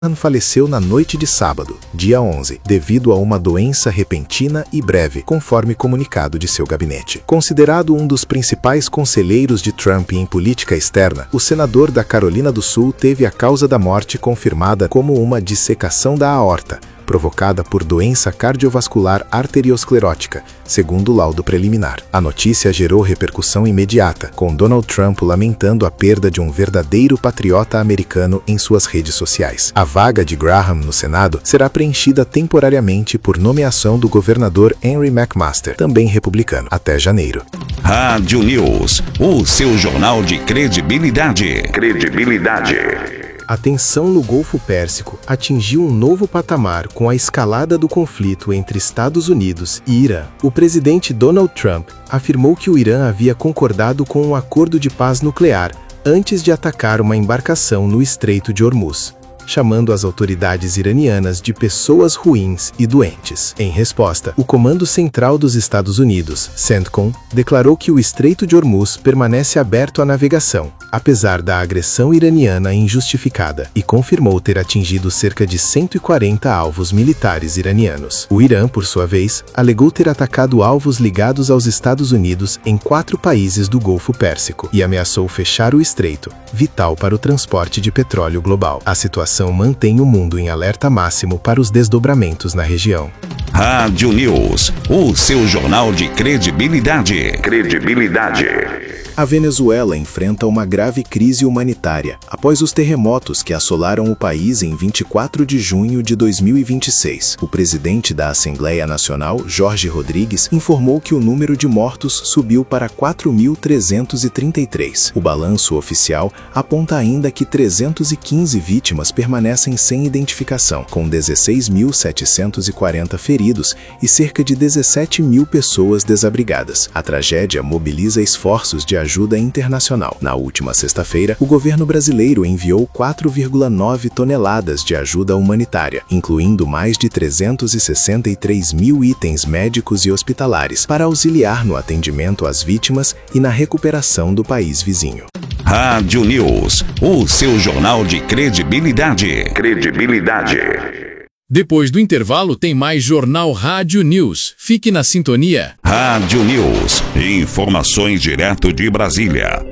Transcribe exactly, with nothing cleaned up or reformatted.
faleceu na noite de sábado, dia onze, devido a uma doença repentina e breve, conforme comunicado de seu gabinete. Considerado um dos principais conselheiros de Trump em política externa, o senador da Carolina do Sul teve a causa da morte confirmada como uma dissecação da aorta, provocada por doença cardiovascular arteriosclerótica, segundo o laudo preliminar. A notícia gerou repercussão imediata, com Donald Trump lamentando a perda de um verdadeiro patriota americano em suas redes sociais. A vaga de Graham no Senado será preenchida temporariamente por nomeação do governador Henry McMaster, também republicano, até janeiro. Rádio News, o seu jornal de credibilidade. Credibilidade. A tensão no Golfo Pérsico atingiu um novo patamar com a escalada do conflito entre Estados Unidos e Irã. O presidente Donald Trump afirmou que o Irã havia concordado com um acordo de paz nuclear antes de atacar uma embarcação no Estreito de Hormuz, chamando as autoridades iranianas de pessoas ruins e doentes. Em resposta, o Comando Central dos Estados Unidos, CENTCOM, declarou que o Estreito de Hormuz permanece aberto à navegação, apesar da agressão iraniana injustificada, e confirmou ter atingido cerca de cento e quarenta alvos militares iranianos. O Irã, por sua vez, alegou ter atacado alvos ligados aos Estados Unidos em quatro países do Golfo Pérsico e ameaçou fechar o estreito, vital para o transporte de petróleo global. A situação mantém o mundo em alerta máximo para os desdobramentos na região. Rádio News, o seu jornal de credibilidade. Credibilidade. A Venezuela enfrenta uma grave crise humanitária após os terremotos que assolaram o país em vinte e quatro de junho de dois mil e vinte e seis. O presidente da Assembleia Nacional, Jorge Rodrigues, informou que o número de mortos subiu para quatro mil trezentos e trinta e três. O balanço oficial aponta ainda que trezentas e quinze vítimas permanecem sem identificação, com dezesseis mil setecentos e quarenta feridos e cerca de dezessete mil pessoas desabrigadas. A tragédia mobiliza esforços de ajuda internacional. Na última sexta-feira, o governo brasileiro enviou quatro vírgula nove toneladas de ajuda humanitária, incluindo mais de trezentos e sessenta e três mil itens médicos e hospitalares, para auxiliar no atendimento às vítimas e na recuperação do país vizinho. Rádio News, o seu jornal de credibilidade. Credibilidade. Depois do intervalo tem mais Jornal Rádio News. Fique na sintonia. Rádio News. Informações direto de Brasília.